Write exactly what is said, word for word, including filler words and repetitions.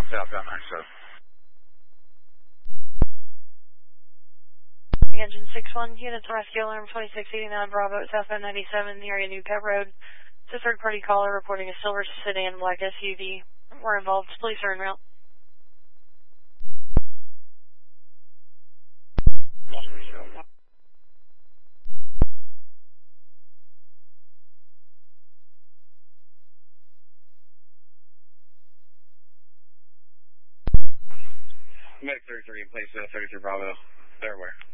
southbound nine seven. Engine six one, unit to rescue alarm twenty-six eighty-nine Bravo, southbound ninety-seven, area New Pet Road. It's a third party caller reporting a silver sedan black S U V. We're involved. Police are en route. Medic thirty-three in place, uh, thirty-three Bravo. They're aware.